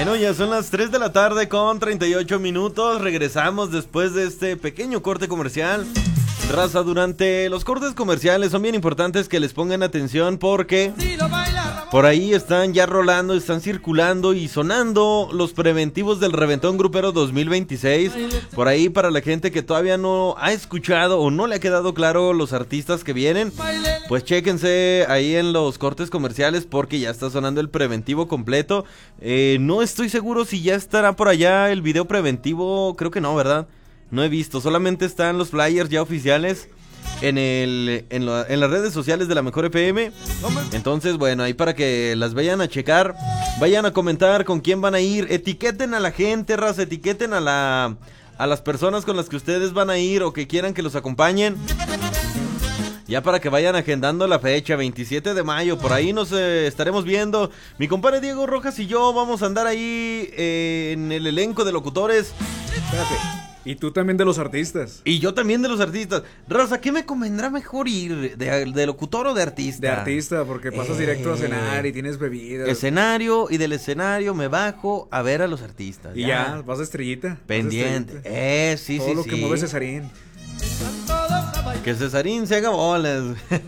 Bueno, ya son las 3 de la tarde con 38 minutos. Regresamos después de este pequeño corte comercial. Raza, durante los cortes comerciales son bien importantes que les pongan atención porque por ahí están ya rolando, están circulando y sonando los preventivos del Reventón Grupero 2026. Por ahí, para la gente que todavía no ha escuchado o no le ha quedado claro los artistas que vienen, pues chéquense ahí en los cortes comerciales porque ya está sonando el preventivo completo. No estoy seguro si ya estará por allá el video preventivo, creo que no, ¿verdad? No he visto, solamente están los flyers ya oficiales en las redes sociales de la Mejor FM. Entonces, bueno, ahí para que las vayan a checar, vayan a comentar con quién van a ir, etiqueten a la gente, raza, etiqueten a las personas con las que ustedes van a ir o que quieran que los acompañen. Ya para que vayan agendando la fecha, 27 de mayo, por ahí nos estaremos viendo. Mi compadre Diego Rojas y yo vamos a andar ahí en el elenco de locutores. Espérate. Y tú también de los artistas. Y yo también de los artistas. Raza, ¿qué me convendrá mejor ir? ¿De locutor o de artista? De artista, porque pasas directo a cenar y tienes bebidas. Escenario, y del escenario me bajo a ver a los artistas. Y ya vas a estrellita. Pendiente. Vas a estrellita. Sí, todo sí, lo sí. que mueve Cesarín. Que Cesarín se haga bolas.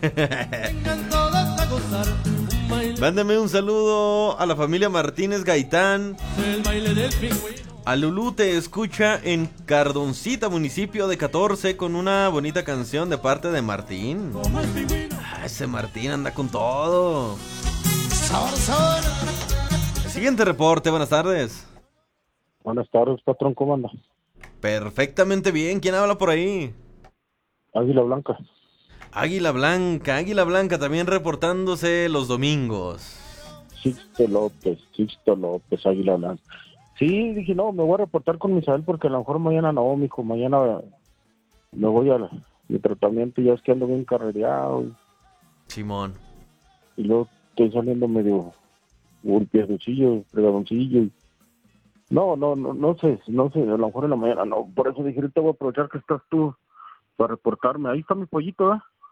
Mándame un saludo a la familia Martínez Gaitán. A Lulú te escucha en Cardoncita, municipio de 14, con una bonita canción de parte de Martín. Ese Martín anda con todo. Siguiente reporte, buenas tardes. Buenas tardes, patrón, ¿cómo anda? Perfectamente bien, ¿quién habla por ahí? Águila Blanca. Águila Blanca también reportándose los domingos. Sixto López, Águila Blanca. Sí, dije, no, me voy a reportar con Misael porque a lo mejor mañana no, mijo, mañana me voy a mi tratamiento, ya es que ando bien carrereado. Simón. Y luego estoy saliendo medio golpeadoncillo, fregadoncillo. No sé, a lo mejor en la mañana no, por eso dije, ahorita voy a aprovechar que estás tú para reportarme. Ahí está mi pollito,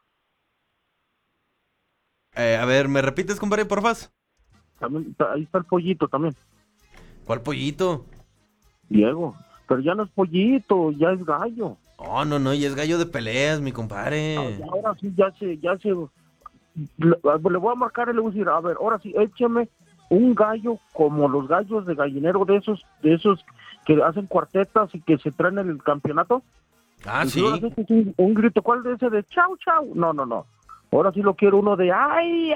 A ver, ¿me repites, compadre, porfa? También, ahí está el pollito también. ¿Cuál pollito? Diego, pero ya no es pollito, ya es gallo. Oh, no, ya es gallo de peleas, mi compadre. Ahora sí, ya se... Le voy a marcar y le voy a decir, a ver, ahora sí, écheme un gallo como los gallos de gallinero de esos que hacen cuartetas y que se traen el campeonato. Ah, y sí. ahora sí, un grito, ¿cuál de ese de chau, chau? No. Ahora sí lo quiero uno de ay.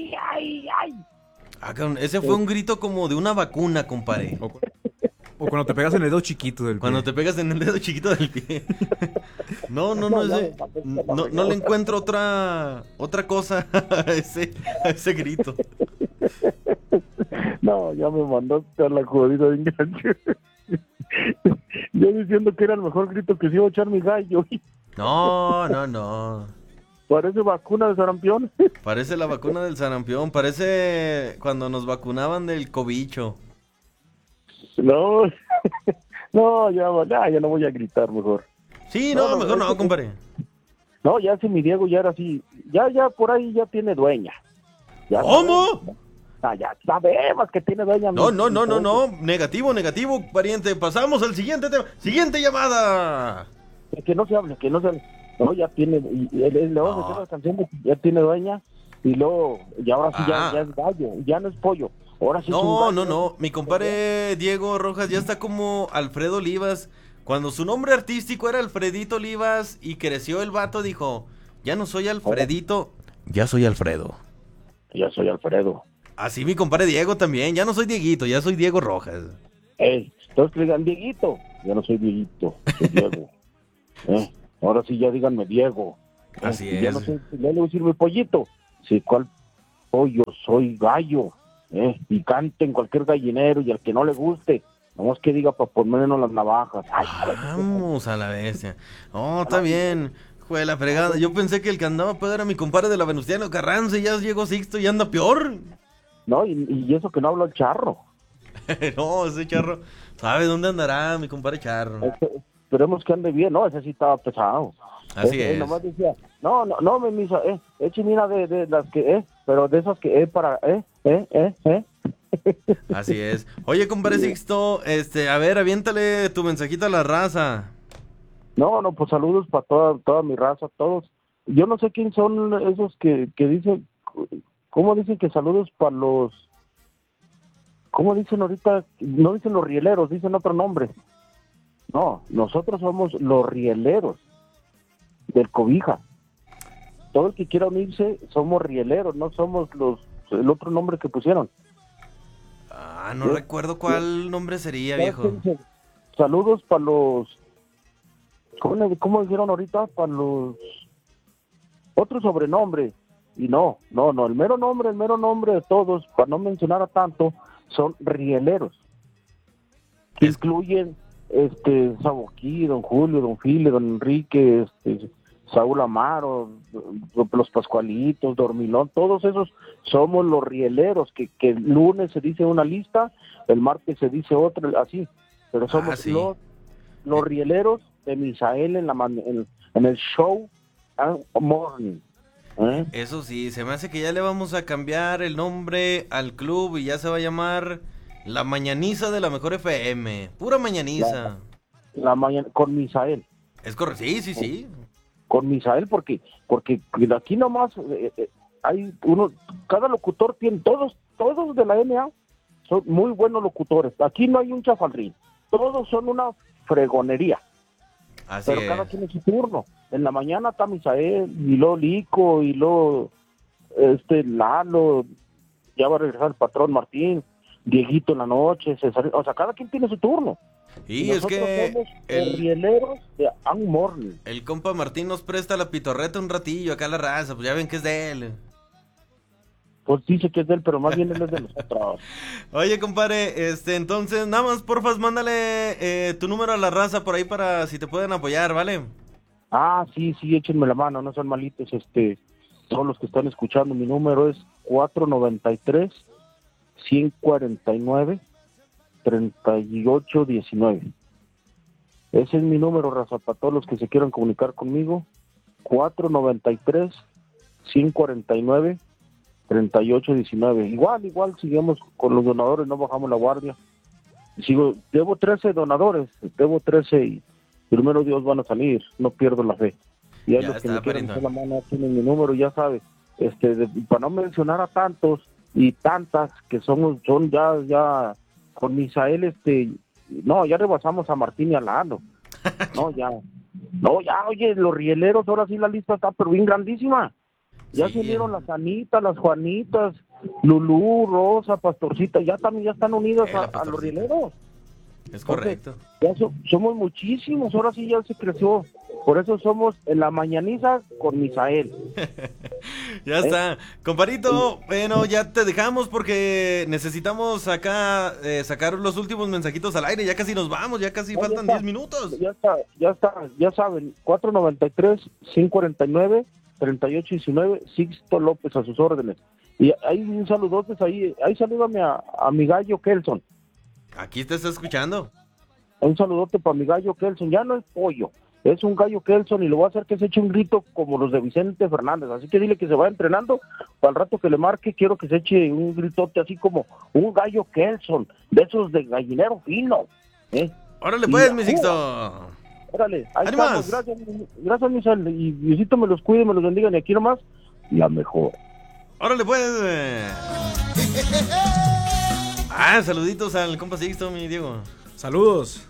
Ah, ese fue un grito como de una vacuna, compadre. O cuando te pegas en el dedo chiquito del pie. Cuando te pegas en el dedo chiquito del pie. No le encuentro otra cosa a ese grito. No, ya me mandaste a la jodida de enganche. Yo diciendo que era el mejor grito que se iba a echar mi gallo. No. Parece vacuna de sarampión. Parece la vacuna del sarampión. Parece cuando nos vacunaban del cobicho. No, ya no voy a gritar mejor. Sí, mejor no, compadre. No, ya si mi Diego ya era así. Ya por ahí ya tiene dueña. Ya ¿Cómo? Ya sabemos que tiene dueña. No. Negativo, pariente. Pasamos al siguiente tema. ¡Siguiente llamada! Que no se hable. No, ya tiene, y luego de todas las canciones ya tiene dueña, y luego, y ahora sí ya es gallo, ya no es pollo, ahora sí es un gallo. No, mi compadre Diego Rojas ya está como Alfredo Olivas, cuando su nombre artístico era Alfredito Olivas y creció el vato, dijo, ya no soy Alfredito, ya soy Alfredo. Ya soy Alfredo. Así mi compadre Diego también, ya no soy Dieguito, ya soy Diego Rojas. Entonces que digan Dieguito, ya no soy Dieguito, soy Diego. Ahora sí ya díganme Diego. Así es. Ya no sé, ya le voy a decir mi pollito. Sí, ¿cuál pollo? Soy gallo. Picante en cualquier gallinero y al que no le guste, nomás que diga para ponernos las navajas. Vamos a la bestia. Oh, está bien. Fue la fregada. Yo pensé que el que andaba pues era mi compadre de la Venustiano Carranza y ya llegó Sixto y anda peor. No, y eso que no habla el charro. No, ese charro. ¿Sabe dónde andará mi compadre charro? Esperemos que ande bien, no, ese sí estaba pesado. Así es. Nomás decía, no, me misa, écheme una de las que, pero de esos que Así es. Oye, compadre Sixto, a ver, aviéntale tu mensajito a la raza. No, pues saludos para toda mi raza, todos. Yo no sé quién son esos que dicen, ¿cómo dicen que saludos para los, cómo dicen ahorita? No dicen los rieleros, dicen otro nombre. No, nosotros somos los rieleros del Cobija. Todo el que quiera unirse somos rieleros, no somos el otro nombre que pusieron. No recuerdo cuál nombre sería, viejo. Saludos para los, ¿cómo dijeron ahorita? Para los otro sobrenombre. Y no, el mero nombre de todos, para no mencionar a tanto, son rieleros. Que incluyen Saboquí, don Julio, don File, don Enrique, Saúl Amaro, los Pascualitos, Dormilón, todos esos somos los rieleros, que el lunes se dice una lista, el martes se dice otra, así, pero somos los rieleros de Misael en el show Morning. Eso sí, se me hace que ya le vamos a cambiar el nombre al club y ya se va a llamar La Mañaniza de la Mejor FM, pura mañaniza. La mañana con Misael. Es correcto, sí. Con Misael, porque aquí nomás hay cada locutor tiene, todos de la MA son muy buenos locutores. Aquí no hay un chafalrín, todos son una fregonería. Así pero es. Cada quien es su turno. En la mañana está Misael, y luego Lico, y luego Lalo, ya va a regresar el patrón Martín, Dieguito en la noche, César, o sea, cada quien tiene su turno. Y es que somos los rieleros de Ang Morning. El compa Martín nos presta la pitorreta un ratillo acá a la raza, pues ya ven que es de él. Pues dice que es de él, pero más bien él es de nosotros. Oye, compadre, entonces, nada más, porfa, mándale tu número a la raza por ahí para si te pueden apoyar, ¿vale? Sí, échenme la mano, no son malitos, todos los que están escuchando, mi número es 493-149-3819. Ese es mi número, raza, para todos los que se quieran comunicar conmigo, 493-149-3819. Igual seguimos con los donadores, no bajamos la guardia. Debo 13 donadores, y primero Dios van a salir, no pierdo la fe. Y a los que me quieran hacer la mano tienen mi número, ya sabes, para no mencionar a tantos y tantas que son ya con Misael, ya rebasamos a Martín y a Lalo. ya, oye, los rieleros, ahora sí la lista está pero bien grandísima. Ya se unieron las Anitas, las Juanitas, Lulú, Rosa, Pastorcita, ya están unidos a los rieleros. Es correcto. Entonces, ya somos muchísimos, ahora sí ya se creció. Por eso somos en la mañaniza con Misael. Ya está. Comparito, bueno, ya te dejamos porque necesitamos acá sacar los últimos mensajitos al aire. Ya casi nos vamos, ya casi faltan 10 minutos. Ya saben, 493-149-3819, Sixto López a sus órdenes. Y hay un saludote ahí salúdame a mi gallo Kelson. Aquí te está escuchando. Un saludote para mi gallo Kelson, ya no es pollo, es un gallo Kelson y lo voy a hacer que se eche un grito como los de Vicente Fernández, así que dile que se va entrenando, para el rato que le marque quiero que se eche un gritote así como un gallo Kelson, de esos de gallinero fino. Órale pues, mi Sixto. Órale, ahí estamos, gracias Misael, y Diosito me los cuide, me los bendiga, y aquí nomás, la mejor. Órale pues. Saluditos al compa Sixto, mi Diego. Saludos.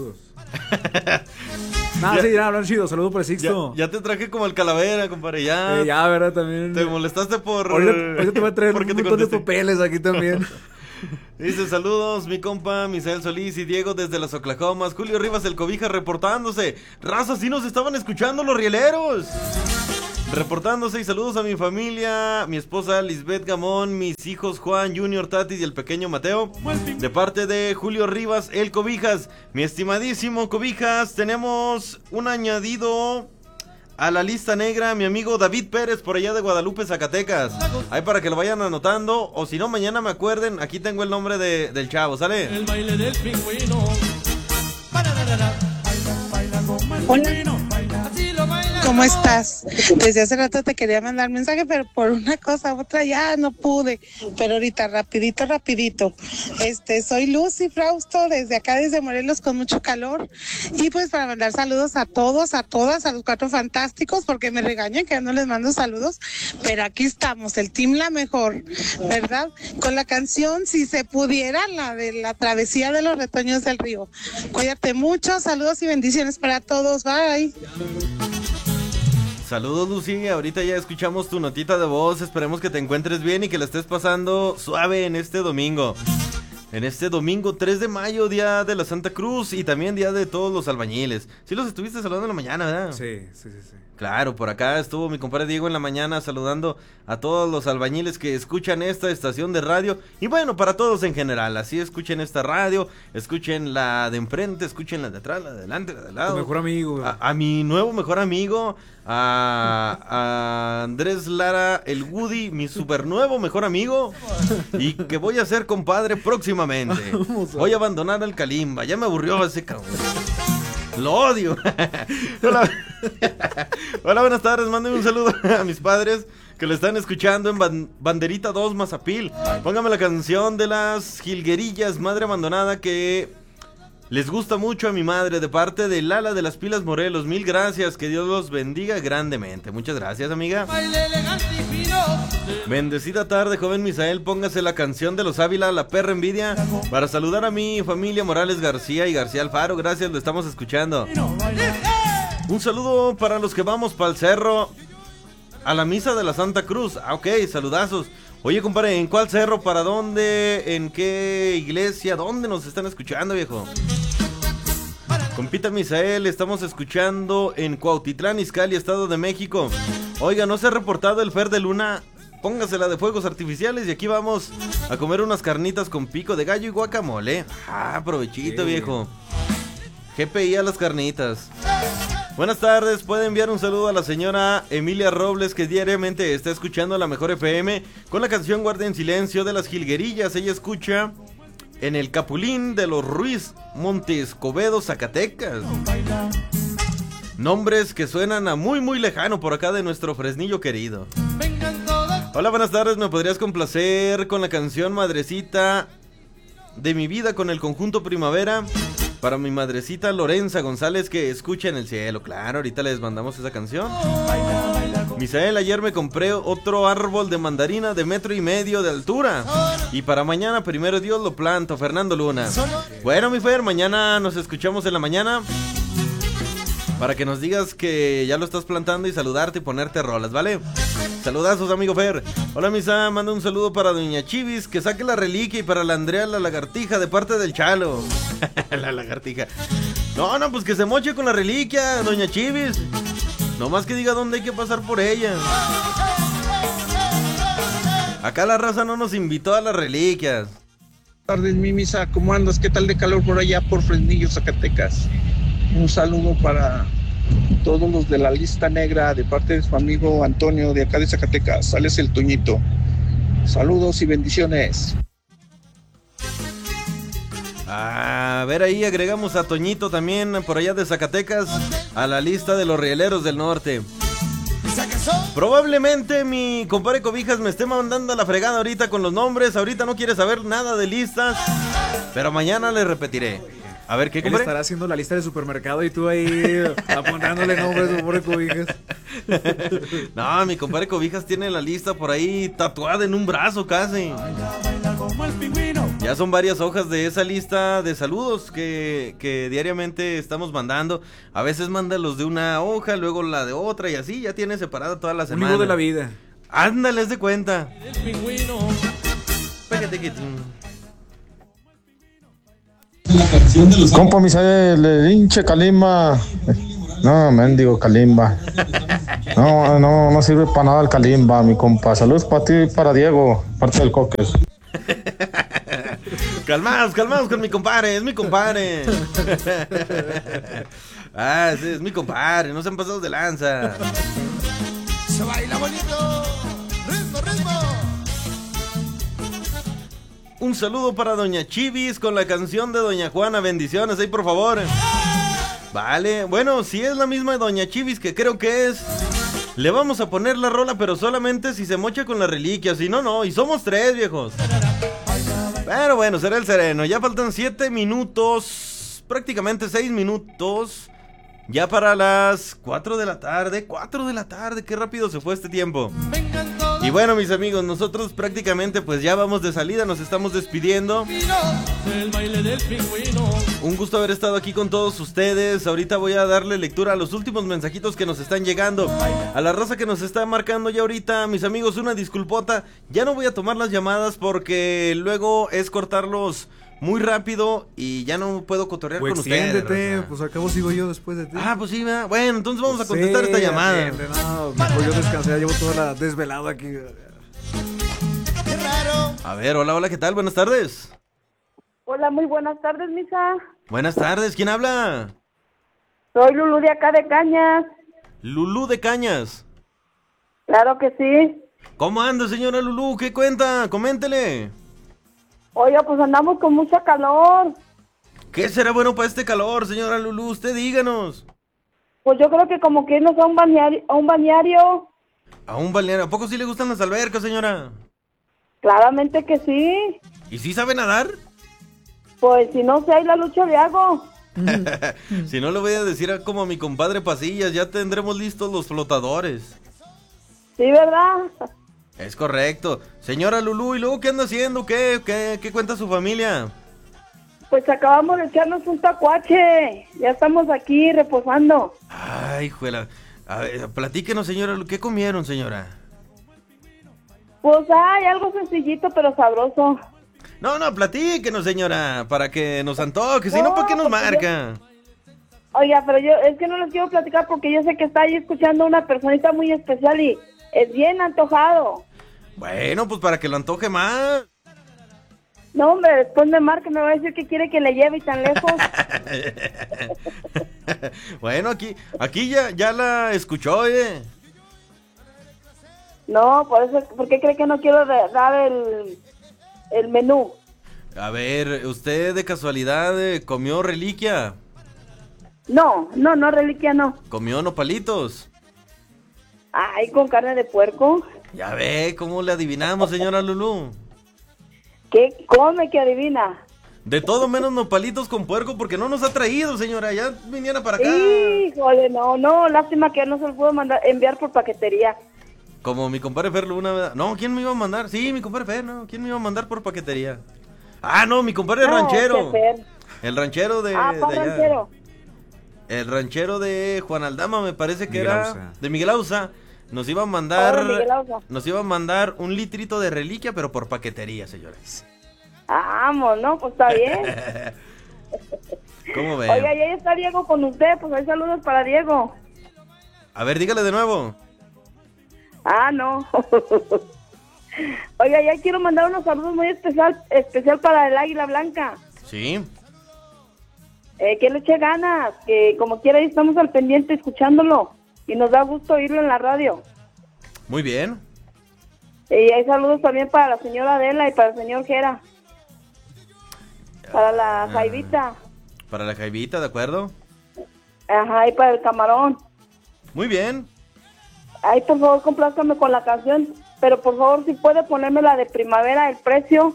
Hablan chido, saludos para Sixto. Ya te traje como el calavera, compadre, ya. Ya, verdad, también. Te molestaste por... Ahorita te voy a traer un montón de papeles aquí también. Dice, saludos, mi compa Misael Solís y Diego desde las Oklahomas. Julio Rivas, el Cobija, reportándose. Raza, sí nos estaban escuchando los rieleros. Reportándose, y saludos a mi familia, mi esposa Lisbeth Gamón, mis hijos Juan, Junior, Tatis y el pequeño Mateo, de parte de Julio Rivas, el Cobijas. Mi estimadísimo Cobijas, tenemos un añadido a la lista negra, mi amigo David Pérez, por allá de Guadalupe, Zacatecas. Ahí para que lo vayan anotando, o si no, mañana me acuerden, aquí tengo el nombre del chavo, ¿sale? El baile del pingüino. Hola. ¿cómo estás? Desde hace rato te quería mandar mensaje, pero por una cosa u otra ya no pude. Pero ahorita, rapidito. Soy Lucy Frausto, desde acá, desde Morelos, con mucho calor. Y pues para mandar saludos a todos, a todas, a los 4 fantásticos, porque me regañan que no les mando saludos. Pero aquí estamos, el team La Mejor, ¿verdad? Con la canción, si se pudiera, la de la travesía de los retoños del río. Cuídate mucho, saludos y bendiciones para todos, bye. Saludos, Lucy, ahorita ya escuchamos tu notita de voz, esperemos que te encuentres bien y que la estés pasando suave en este domingo. En este domingo 3 de mayo, día de la Santa Cruz y también día de todos los albañiles. Sí los estuviste saludando en la mañana, ¿verdad? Sí. Claro, por acá estuvo mi compadre Diego en la mañana saludando a todos los albañiles que escuchan esta estación de radio. Y bueno, para todos en general, así escuchen esta radio, escuchen la de enfrente, escuchen la de atrás, la de adelante, la de lado. Tu mejor amigo. A mi nuevo mejor amigo, a Andrés Lara, el Woody, mi super nuevo mejor amigo. Y que voy a ser compadre próximamente. Voy a abandonar al Kalimba, ya me aburrió ese cabrón. Lo odio. Hola, buenas tardes. Mándenme un saludo a mis padres que lo están escuchando en Banderita 2 Mazapil. Póngame la canción de las Jilguerillas, Madre Abandonada, que les gusta mucho a mi madre, de parte de Lala de las Pilas Morelos. Mil gracias, que Dios los bendiga grandemente. Muchas gracias, amiga. Bendecida tarde, joven Misael. Póngase la canción de los Ávila, La Perra Envidia, para saludar a mi familia Morales García y García Alfaro. Gracias, lo estamos escuchando. Un saludo para los que vamos para el cerro a la misa de la Santa Cruz. Ok, saludazos. Oye, compadre, ¿en cuál cerro? ¿Para dónde? ¿En qué iglesia? ¿Dónde nos están escuchando, viejo? Compita Misael, estamos escuchando en Cuautitlán, Izcalli, Estado de México. Oiga, no se ha reportado el Fer de Luna. Póngasela de fuegos artificiales y aquí vamos a comer unas carnitas con pico de gallo y guacamole. Ah, provechito, viejo. GPI a las carnitas. Buenas tardes, puede enviar un saludo a la señora Emilia Robles, que diariamente está escuchando La Mejor FM con la canción Guardia en Silencio de las Jilguerillas. Ella escucha en el Capulín de los Ruiz, Monte Escobedo, Zacatecas. Nombres que suenan a muy lejano por acá de nuestro Fresnillo querido. Hola, buenas tardes, ¿me podrías complacer con la canción Madrecita de mi vida con el conjunto Primavera? Para mi madrecita Lorenza González, que escucha en el cielo. Claro, ahorita les mandamos esa canción. Misael, ayer me compré otro árbol de mandarina de 1.5 metros de altura. Y para mañana, primero Dios, lo planto. Fernando Luna. Bueno, mi Fer, mañana nos escuchamos en la mañana para que nos digas que ya lo estás plantando y saludarte y ponerte rolas, ¿vale? Saludazos, amigo Fer. Hola, Misa, manda un saludo para doña Chivis, que saque la reliquia, y para la Andrea la lagartija de parte del Chalo. La lagartija. No, pues que se moche con la reliquia, doña Chivis. No más que diga dónde hay que pasar por ella. Acá la raza no nos invitó a las reliquias. Buenas tardes, mi Misa, ¿cómo andas? ¿Qué tal de calor por allá por Fresnillo, Zacatecas? Un saludo para todos los de la lista negra de parte de su amigo Antonio de acá de Zacatecas. Sales el Toñito. Saludos y bendiciones. A ver, ahí agregamos a Toñito también por allá de Zacatecas a la lista de los rieleros del norte. Probablemente mi compadre Cobijas me esté mandando a la fregada ahorita con los nombres. Ahorita no quiere saber nada de listas, pero mañana le repetiré. A ver, ¿qué compadre? Él estará haciendo la lista de supermercado y tú ahí apuntándole nombres, pobre Cobijas. No, mi compadre Cobijas tiene la lista por ahí tatuada en un brazo casi. Ya son varias hojas de esa lista de saludos que diariamente estamos mandando. A veces manda los de una hoja, luego la de otra y así, ya tiene separada toda la semana. Un libro de la vida. Ándale, haz de cuenta. Compa Misael, el hinche Kalimba. No, mendigo Kalimba. No sirve para nada el Kalimba, mi compa. Saludos para ti y para Diego, parte del Coques. Calmados con mi compadre, es mi compadre. Ah, sí, es mi compadre, no se han pasado de lanza. Se baila bonito, ritmo. Un saludo para doña Chivis con la canción de doña Juana, bendiciones ahí por favor. Vale, bueno, si es la misma de Doña Chivis, que creo que es, le vamos a poner la rola, pero solamente si se mocha con la reliquia, si no, no, y somos 3, viejos. Pero bueno, será el sereno, ya faltan 7 minutos, prácticamente 6 minutos, ya para las 4 de la tarde, qué rápido se fue este tiempo. Y bueno, mis amigos, nosotros prácticamente pues ya vamos de salida, nos estamos despidiendo. Un gusto haber estado aquí con todos ustedes. Ahorita voy a darle lectura a los últimos mensajitos que nos están llegando. A la raza que nos está marcando ya ahorita, mis amigos, una disculpota. Ya no voy a tomar las llamadas porque luego es cortarlos muy rápido y ya no puedo cotorrear Pues con ustedes. extiéndete, pues acabo sigo yo después de ti. Ah, pues sí, ¿verdad? Bueno, entonces vamos a contestar esta llamada. Atiende, no, mejor yo descansé, llevo toda la desvelada aquí. Qué raro. A ver, hola, ¿qué tal? Buenas tardes. Hola, muy buenas tardes, misa. Buenas tardes, ¿quién habla? Soy Lulú de acá de Cañas. Lulú de Cañas. Claro que sí. ¿Cómo anda, señora Lulú? ¿Qué cuenta? Coméntele. Oiga, pues andamos con mucha calor. ¿Qué será bueno para este calor, señora Lulú? Usted díganos. Pues yo creo que como que irnos a un balneario. ¿A un balneario? ¿A poco sí le gustan las albercas, señora? Claramente que sí. ¿Y sí sabe nadar? Pues si no sé, hay la lucha de agua. Si no, le voy a decir como a mi compadre Pasillas, ya tendremos listos los flotadores. Sí, ¿verdad? Es correcto. Señora Lulú, ¿y luego qué anda haciendo? ¿Qué cuenta su familia? Pues acabamos de echarnos un tacuache. Ya estamos aquí reposando. Ay, juela. A ver, platíquenos, señora. ¿Qué comieron, señora? Pues hay algo sencillito pero sabroso. No, platíquenos, señora, para que nos antoje. Si no, ¿para qué nos porque marca? Oiga, pero yo es que no les quiero platicar porque yo sé que está ahí escuchando una personita muy especial y es bien antojado. Bueno, pues para que lo antoje más. No, hombre, después me marca y me va a decir que quiere que le lleve y tan lejos. Bueno, aquí ya la escuchó, No, por eso, ¿por qué cree que no quiero dar el menú? A ver, ¿usted de casualidad comió reliquia? No, reliquia no. ¿Comió nopalitos? Ay, con carne de puerco. Ya ve, ¿cómo le adivinamos, señora Lulú? ¿Qué come que adivina? De todo menos nopalitos con puerco porque no nos ha traído, señora. Ya viniera para acá. Híjole, no, lástima que no se lo puedo enviar por paquetería. Como mi compadre Fer una vez. No, ¿quién me iba a mandar? Sí, mi compadre Fer, ¿no? ¿Quién me iba a mandar por paquetería? Ah, no, mi compadre ranchero. El ranchero de ¿cuál allá. ranchero? El ranchero de Juan Aldama, me parece que Miguel era. Ausa. De Miguel Ausa. Nos iba a mandar. Miguel Ausa. Nos iba a mandar un litrito de reliquia, pero por paquetería, señores. Vamos, no, pues está bien. ¿Cómo ve? Oiga, ya está Diego con usted, pues hay saludos para Diego. A ver, dígale de nuevo. No. Oiga, ya quiero mandar unos saludos muy especial para el Águila Blanca. Sí. Que le eche ganas, que como quiera ahí estamos al pendiente escuchándolo y nos da gusto oírlo en la radio. Muy bien. Y hay saludos también para la señora Adela y para el señor Jera. Para la Jaivita. Para la Jaivita, ¿de acuerdo? Ajá, y para el Camarón. Muy bien. Ay, por favor, complázcame con la canción, pero por favor, si puede ponerme la de Primavera, el precio.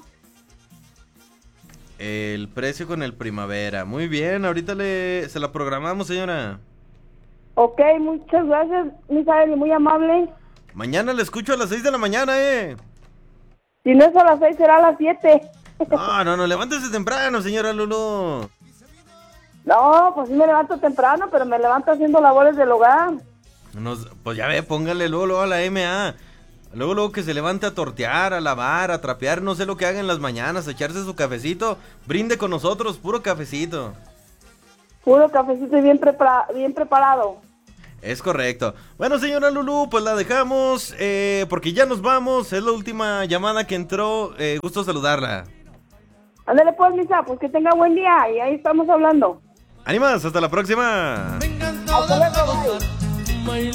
El precio con el Primavera. Muy bien, ahorita se la programamos, señora. Ok, muchas gracias, Misael, muy amable. Mañana le escucho a las 6 de la mañana, Si no es a las 6, será a las 7. No, levántese temprano, señora Lulú. No, pues sí me levanto temprano, pero me levanto haciendo labores del hogar. Pues ya ve, póngale luego a la MA. Luego que se levante a tortear, a lavar, a trapear, no sé lo que haga en las mañanas, a echarse su cafecito. Brinde con nosotros, puro cafecito. Puro cafecito y bien preparado. Es correcto. Bueno, señora Lulú, pues la dejamos porque ya nos vamos. Es la última llamada que entró. Gusto saludarla. Ándale pues, Misa, pues que tenga buen día y ahí estamos hablando. ¡Ánimas! ¡Hasta la próxima! Hasta luego, bye.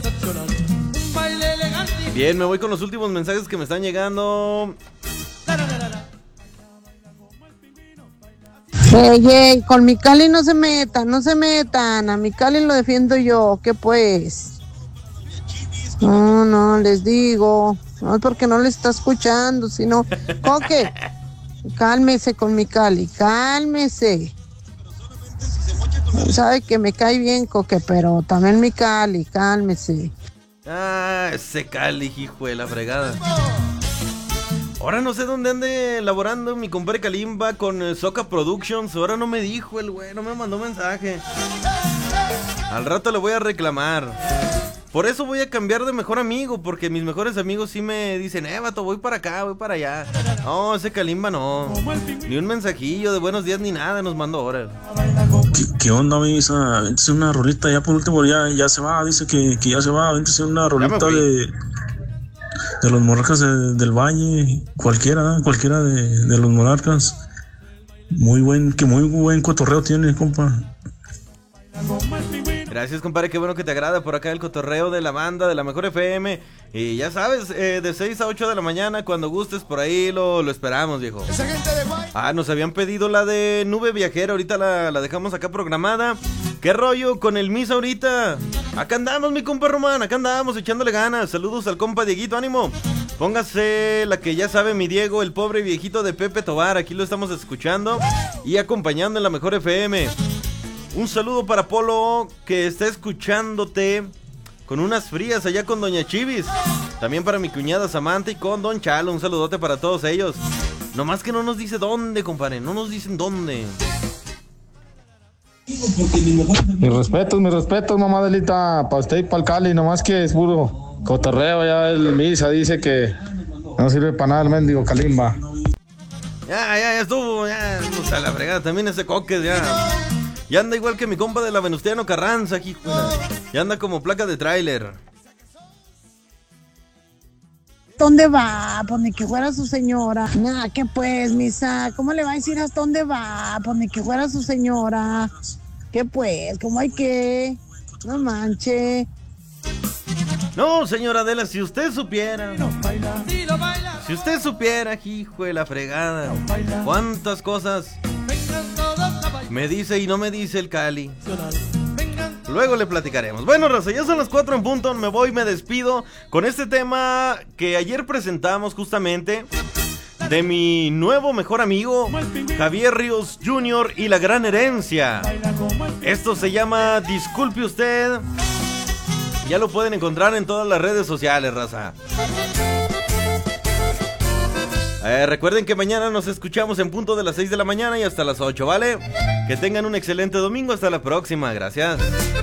Bien, me voy con los últimos mensajes que me están llegando. Ey, con mi Cali no se metan, a mi Cali lo defiendo yo, ¿qué pues? No, les digo, no es porque no le está escuchando, sino, Coque, cálmese con mi Cali, cálmese. Sabe que me cae bien, Coque, pero también mi Cali, cálmese. Ah, ese Cali, hijo de la fregada. Ahora no sé dónde ande laborando mi compadre Kalimba con Soca Productions. Ahora no me dijo el güey, no me mandó mensaje. Al rato le voy a reclamar. Por eso voy a cambiar de mejor amigo, porque mis mejores amigos sí me dicen, vato, voy para acá, voy para allá. No, ese Kalimba no. Ni un mensajillo de buenos días ni nada nos mandó ahora. ¿Qué onda, Misa? Véntese una rolita, ya por último, ya se va, dice que ya se va. Véntese una rolita de los Monarcas del Valle, cualquiera de los Monarcas. Muy buen cotorreo tiene, compa. Gracias, compadre, qué bueno que te agrada por acá el cotorreo de la banda de la Mejor FM. Y ya sabes, de 6 a 8 de la mañana, cuando gustes, por ahí lo esperamos, viejo. Nos habían pedido la de Nube Viajera, ahorita la dejamos acá programada. ¿Qué rollo con el Misa ahorita? Acá andamos, mi compa Román, acá andamos echándole ganas. Saludos al compa Dieguito, ánimo. Póngase la que ya sabe mi Diego, el pobre viejito de Pepe Tobar. Aquí lo estamos escuchando y acompañando en la Mejor FM. Un saludo para Polo, que está escuchándote con unas frías allá con Doña Chivis. También para mi cuñada Samantha y con Don Chalo. Un saludote para todos ellos. Nomás que no nos dice dónde, compadre. No nos dicen dónde. Mis respetos, mamá Delita, para usted y para el Cali, nomás que es puro cotorreo. Ya el Misa dice que no sirve para nada el mendigo Kalimba. Ya estuvo, ya, o sea, la fregada. También ese Coques, ya anda igual que mi compa de la Venustiano Carranza aquí, ya anda como placa de tráiler. ¿Dónde va? Pues ni que fuera su señora. Nah, ¿qué pues, Misa? ¿Cómo le va a decir hasta dónde va? Pues ni que fuera su señora. ¿Qué pues? ¿Cómo hay que? No manche. No, señora Adela, si usted supiera. Si usted supiera, hijo de la fregada. Cuántas cosas me dice y no me dice el Cali. Luego le platicaremos. Bueno, raza, ya son las 4 en punto. Me voy, me despido con este tema que ayer presentamos justamente, de mi nuevo mejor amigo Javier Ríos Jr. y la gran herencia. Esto se llama Disculpe Usted. Ya lo pueden encontrar en todas las redes sociales, raza. Recuerden que mañana nos escuchamos en punto de las 6 de la mañana y hasta las 8, ¿vale? Que tengan un excelente domingo. Hasta la próxima. Gracias.